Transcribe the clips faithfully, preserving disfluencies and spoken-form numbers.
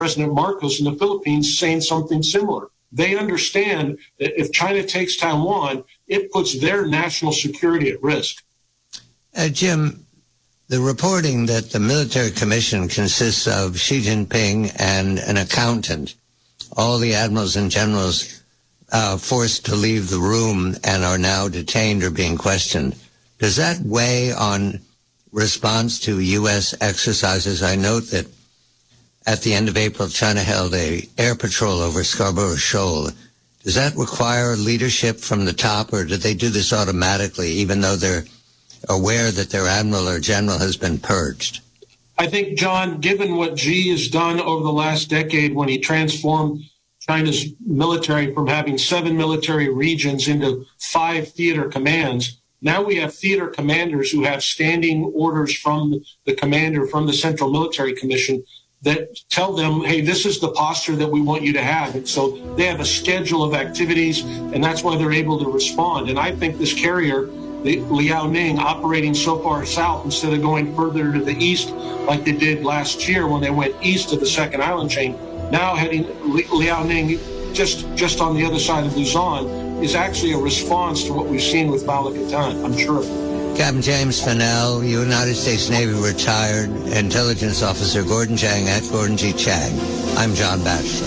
President Marcos in the Philippines saying something similar. They understand that if China takes Taiwan, it puts their national security at risk. Uh, Jim, the reporting that the military commission consists of Xi Jinping and an accountant, all the admirals and generals uh, forced to leave the room and are now detained or being questioned. Does that weigh on response to U S exercises? I note that at the end of April, China held a air patrol over Scarborough Shoal. Does that require leadership from the top, or did they do this automatically, even though they're aware that their admiral or general has been purged? I think, John, given what Xi has done over the last decade when he transformed China's military from having seven military regions into five theater commands, now we have theater commanders who have standing orders from the commander, from the Central Military Commission, that tell them, hey, this is the posture that we want you to have. And so they have a schedule of activities, and that's why they're able to respond. And I think this carrier, the Liaoning, operating so far south instead of going further to the east like they did last year when they went east to the second island chain, now heading Liaoning just, just on the other side of Luzon, is actually a response to what we've seen with Malakatan, I'm sure. Captain James Fennell, United States Navy retired intelligence officer Gordon Chang at Gordon G. Chang. I'm John Batchelor.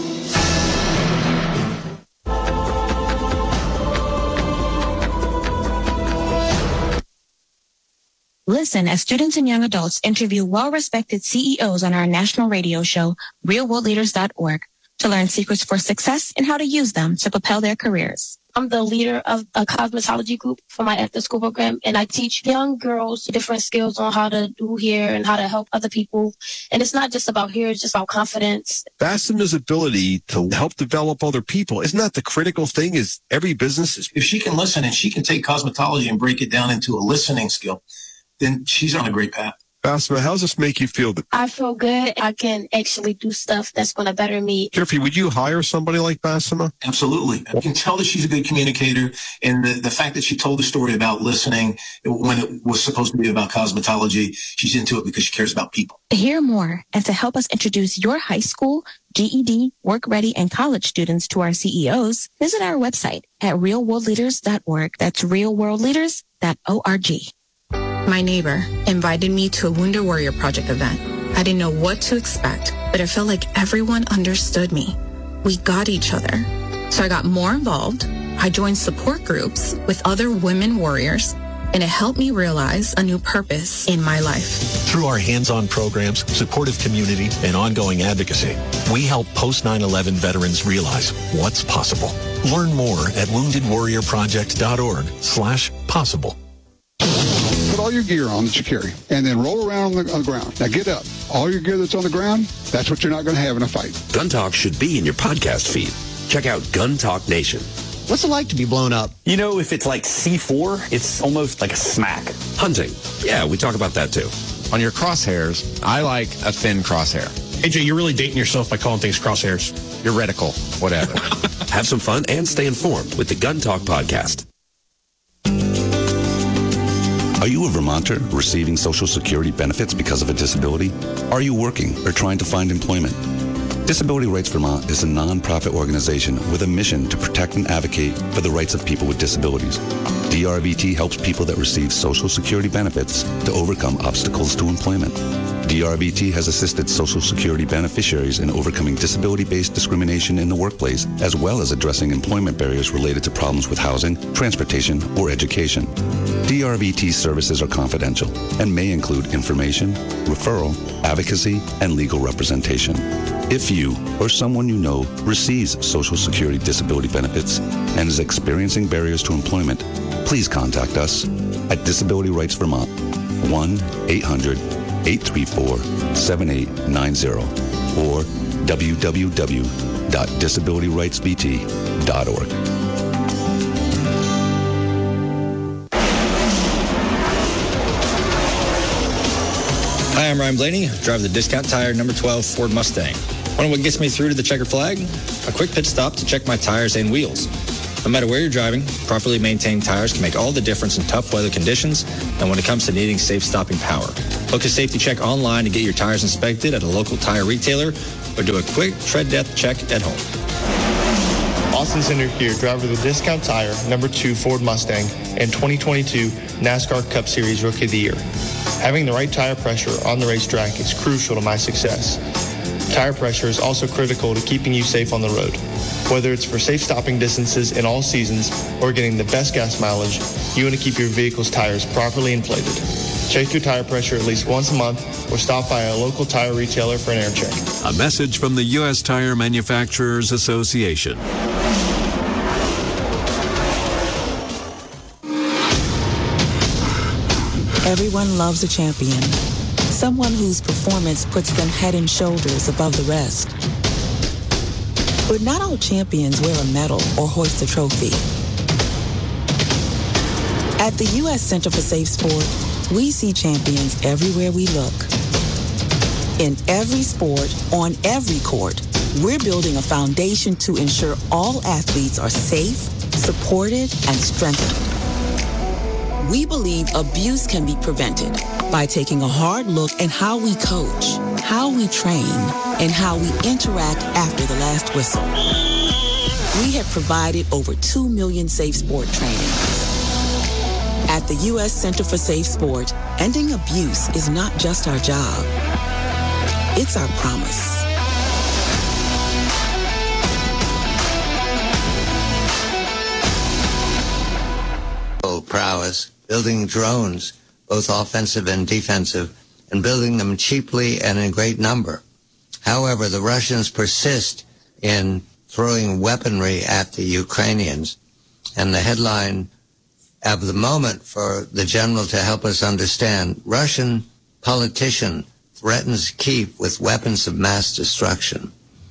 Listen as students and young adults interview well-respected C E Os on our national radio show, real world leaders dot org, to learn secrets for success and how to use them to propel their careers. I'm the leader of a cosmetology group for my after-school program, and I teach young girls different skills on how to do hair and how to help other people. And it's not just about hair, it's just about confidence. Fastima's ability to help develop other people, isn't that the critical thing? Is every business is... If she can listen and she can take cosmetology and break it down into a listening skill, then she's on a great path. Fastima, how does this make you feel? I feel good. I can actually do stuff that's going to better me. Jeffrey, would you hire somebody like Fastima? Absolutely. I can tell that she's a good communicator, and the, the fact that she told the story about listening when it was supposed to be about cosmetology, she's into it because she cares about people. To hear more and to help us introduce your high school, G E D, work ready, and college students to our C E Os, visit our website at real world leaders dot org. That's real world leaders dot org. My neighbor invited me to a Wounded Warrior Project event. I didn't know what to expect, but it felt like everyone understood me. We got each other. So I got more involved. I joined support groups with other women warriors, and it helped me realize a new purpose in my life. Through our hands-on programs, supportive community, and ongoing advocacy, we help post nine eleven veterans realize what's possible. Learn more at wounded warrior project dot org slash possible. Put all your gear on that you carry, and then roll around on the, on the ground. Now get up. All your gear that's on the ground, that's what you're not going to have in a fight. Gun Talk should be in your podcast feed. Check out Gun Talk Nation. What's it like to be blown up? You know, if it's like C four, it's almost like a smack. Hunting. Yeah, we talk about that too. On your crosshairs, I like a thin crosshair. A J, you're really dating yourself by calling things crosshairs. Your reticle, whatever. Have some fun and stay informed with the Gun Talk podcast. Are you a Vermonter receiving Social Security benefits because of a disability? Are you working or trying to find employment? Disability Rights Vermont is a nonprofit organization with a mission to protect and advocate for the rights of people with disabilities. D R V T helps people that receive Social Security benefits to overcome obstacles to employment. D R V T has assisted Social Security beneficiaries in overcoming disability-based discrimination in the workplace, as well as addressing employment barriers related to problems with housing, transportation, or education. D R V T services are confidential and may include information, referral, advocacy, and legal representation. If you or someone you know receives Social Security disability benefits and is experiencing barriers to employment, please contact us at Disability Rights Vermont, one eight hundred eight three four seven eight nine zero or w w w dot disability rights v t dot org. Hi, I'm Ryan Blaney, driver of the Discount Tire number twelve Ford Mustang. Want to know what gets me through to the checker flag? A quick pit stop to check my tires and wheels. No matter where you're driving, properly maintained tires can make all the difference in tough weather conditions and when it comes to needing safe stopping power. Book a safety check online to get your tires inspected at a local tire retailer or do a quick tread depth check at home. Austin Center here, driver of the Discount Tire, number two Ford Mustang, and twenty twenty-two NASCAR Cup Series Rookie of the Year. Having the right tire pressure on the racetrack is crucial to my success. Tire pressure is also critical to keeping you safe on the road. Whether it's for safe stopping distances in all seasons or getting the best gas mileage, you want to keep your vehicle's tires properly inflated. Check your tire pressure at least once a month or stop by a local tire retailer for an air check. A message from the U S Tire Manufacturers Association. Everyone loves a champion, someone whose performance puts them head and shoulders above the rest. But not all champions wear a medal or hoist a trophy. At the U S Center for Safe Sport, we see champions everywhere we look. In every sport, on every court, we're building a foundation to ensure all athletes are safe, supported, and strengthened. We believe abuse can be prevented by taking a hard look at how we coach, how we train, and how we interact after the last whistle. We have provided over two million safe sport trainings. At the U S Center for Safe Sport, ending abuse is not just our job. It's our promise. Prowess, building drones, both offensive and defensive, and building them cheaply and in great number. However, the Russians persist in throwing weaponry at the Ukrainians, and the headline of the moment for the general to help us understand, Russian politician threatens Kyiv with weapons of mass destruction.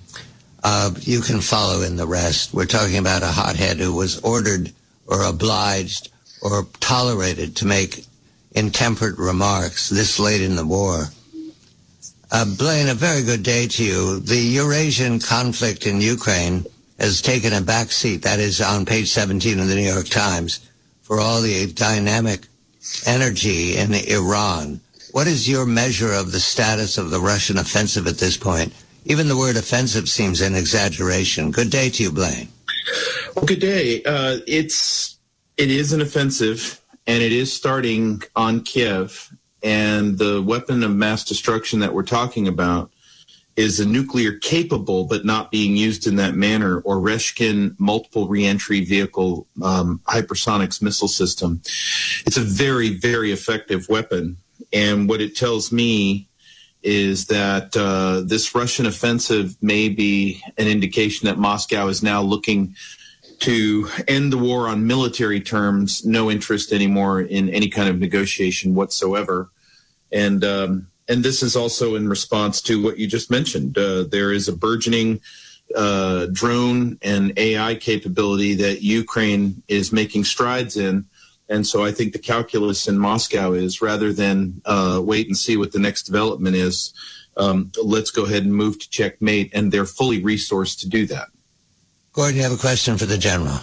Uh, you can follow in the rest. We're talking about a hothead who was ordered or obliged or tolerated to make intemperate remarks this late in the war. Uh, Blaine, a very good day to you. The Eurasian conflict in Ukraine has taken a back seat, that is on page seventeen of the New York Times, for all the dynamic energy in Iran. What is your measure of the status of the Russian offensive at this point? Even the word offensive seems an exaggeration. Good day to you, Blaine. Well, good day. Uh, it's It is an offensive, and it is starting on Kiev. And the weapon of mass destruction that we're talking about is a nuclear capable but not being used in that manner, or Oreshkin multiple reentry vehicle um, hypersonics missile system. It's a very, very effective weapon. And what it tells me is that uh, this Russian offensive may be an indication that Moscow is now looking to end the war on military terms, no interest anymore in any kind of negotiation whatsoever. And um, and this is also in response to what you just mentioned. Uh, there is a burgeoning uh, drone and A I capability that Ukraine is making strides in. And so I think the calculus in Moscow is, rather than uh, wait and see what the next development is, um, let's go ahead and move to checkmate, and they're fully resourced to do that. Gordon, you have a question for the general.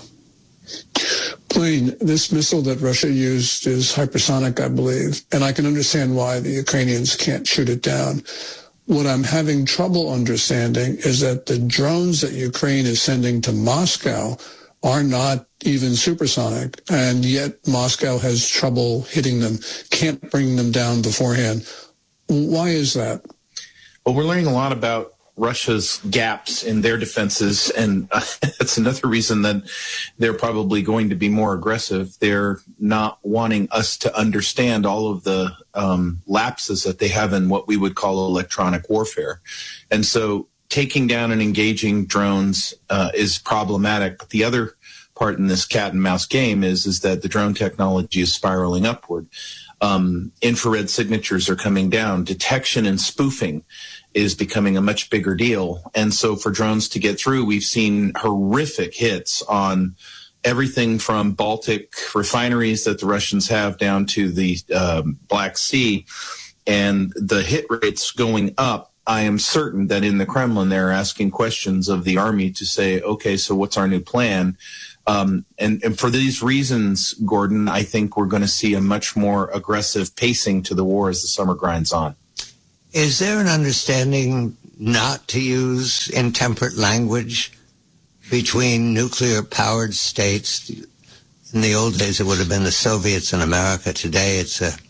Blaine, this missile that Russia used is hypersonic, I believe, and I can understand why the Ukrainians can't shoot it down. What I'm having trouble understanding is that the drones that Ukraine is sending to Moscow are not even supersonic, and yet Moscow has trouble hitting them, can't bring them down beforehand. Why is that? Well, we're learning a lot about Russia's gaps in their defenses, and uh, that's another reason that they're probably going to be more aggressive. They're not wanting us to understand all of the um, lapses that they have in what we would call electronic warfare. And so taking down and engaging drones uh, is problematic. But the other part in this cat and mouse game is, is that the drone technology is spiraling upward. Um, infrared signatures are coming down. Detection and spoofing is becoming a much bigger deal. And so for drones to get through, we've seen horrific hits on everything from Baltic refineries that the Russians have down to the um, Black Sea. And the hit rates going up. I am certain that in the Kremlin, they're asking questions of the army to say, okay, so what's our new plan? Um, and, and for these reasons, Gordon, I think we're going to see a much more aggressive pacing to the war as the summer grinds on. Is there an understanding not to use intemperate language between nuclear-powered states? In the old days, it would have been the Soviets and America. Today, it's a,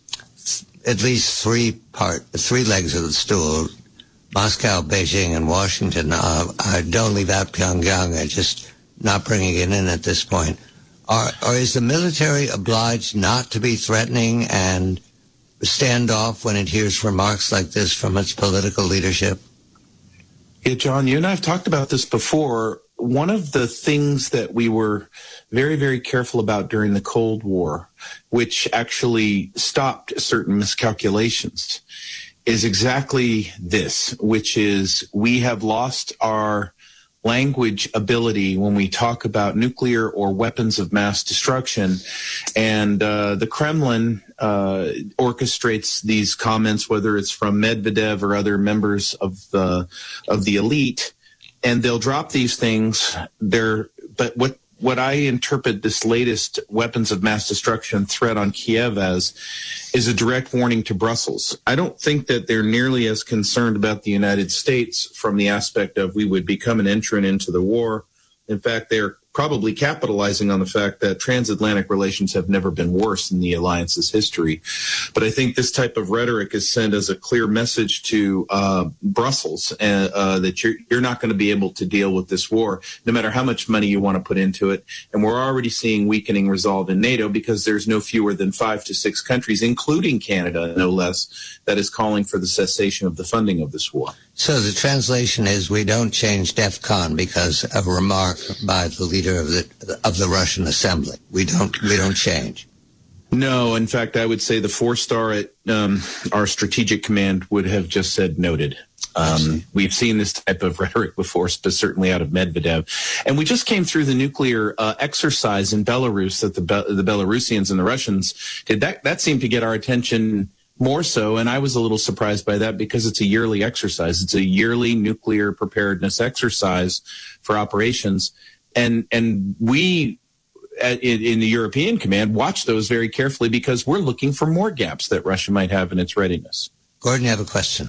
at least three part, three legs of the stool. Moscow, Beijing, and Washington. Uh, I don't leave out Pyongyang. I just not bringing it in at this point. Or, or is the military obliged not to be threatening and stand off when it hears remarks like this from its political leadership? Yeah, John, you and I have talked about this before. One of the things that we were very, very careful about during the Cold War, which actually stopped certain miscalculations, is exactly this, which is we have lost our language ability when we talk about nuclear or weapons of mass destruction. And uh, the Kremlin uh, orchestrates these comments, whether it's from Medvedev or other members of the of the elite, and they'll drop these things. They're, but what what I interpret this latest weapons of mass destruction threat on Kiev as is a direct warning to Brussels. I don't think that they're nearly as concerned about the United States from the aspect of we would become an entrant into the war. In fact, they're probably capitalizing on the fact that transatlantic relations have never been worse in the alliance's history. But I think this type of rhetoric is sent as a clear message to uh, Brussels uh, uh, that you're, you're not going to be able to deal with this war, no matter how much money you want to put into it. And we're already seeing weakening resolve in NATO because there's no fewer than five to six countries, including Canada, no less, that is calling for the cessation of the funding of this war. So the translation is we don't change DEFCON because of a remark by the leader of the of the Russian assembly. We don't we don't change. No, in fact, I would say the four-star at um, our strategic command would have just said noted. Um, we've seen this type of rhetoric before, but certainly out of Medvedev. And we just came through the nuclear uh, exercise in Belarus that the Be- the Belarusians and the Russians did. That that seemed to get our attention more so, and I was a little surprised by that because it's a yearly exercise. It's a yearly nuclear preparedness exercise for operations. And and we at, in, in the European Command watch those very carefully because we're looking for more gaps that Russia might have in its readiness. Gordon, you have a question.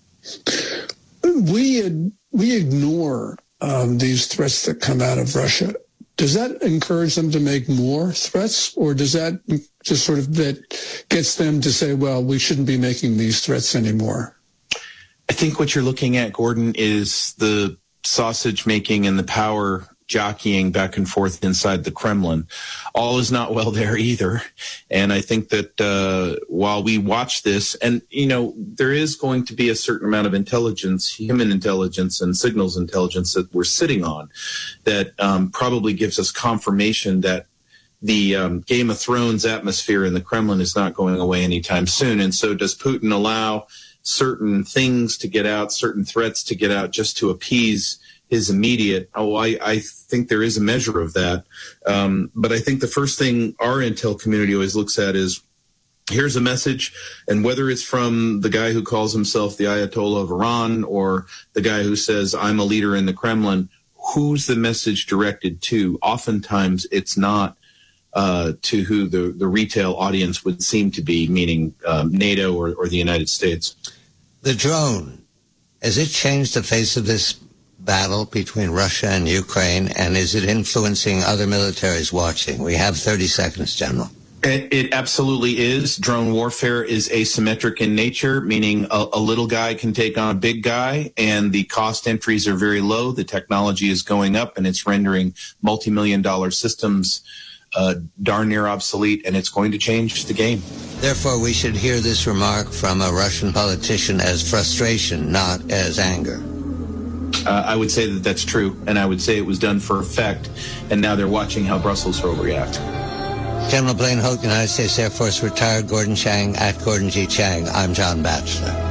We, we ignore um, these threats that come out of Russia. Does that encourage them to make more threats, or does that just sort of that gets them to say, well, we shouldn't be making these threats anymore? I think what you're looking at, Gordon, is the sausage making and the power jockeying back and forth inside the Kremlin. All is not well there either. And I think that uh, while we watch this, and, you know, there is going to be a certain amount of intelligence, human intelligence and signals intelligence that we're sitting on that um, probably gives us confirmation that the um, Game of Thrones atmosphere in the Kremlin is not going away anytime soon. And so does Putin allow certain things to get out, certain threats to get out just to appease his immediate? Oh, I, I think there is a measure of that. Um, but I think the first thing our intel community always looks at is, here's a message, and whether it's from the guy who calls himself the Ayatollah of Iran or the guy who says, I'm a leader in the Kremlin, who's the message directed to? Oftentimes it's not uh, to who the, the retail audience would seem to be, meaning um, NATO or, or the United States. The drone, has it changed the face of this battle between Russia and Ukraine, and is it influencing other militaries watching? We have thirty seconds, General. It, it absolutely is. Drone warfare is asymmetric in nature, meaning a, a little guy can take on a big guy, and the cost entries are very low. The technology is going up, and it's rendering multi-million dollar systems uh, darn near obsolete, and it's going to change the game. Therefore, we should hear this remark from a Russian politician as frustration, not as anger. Uh, I would say that that's true, and I would say it was done for effect, and now they're watching how Brussels will react. General Blaine Holt, United States Air Force, retired. Gordon Chang, at Gordon G. Chang. I'm John Batchelor.